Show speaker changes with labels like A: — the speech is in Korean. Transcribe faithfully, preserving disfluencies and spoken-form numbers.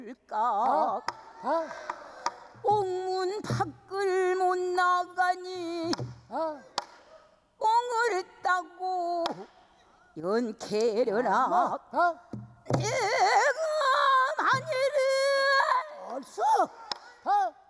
A: 까 옥문 밖을 못 나가니 옥을 따고 연캐려나 내가 만일은
B: 얼쑤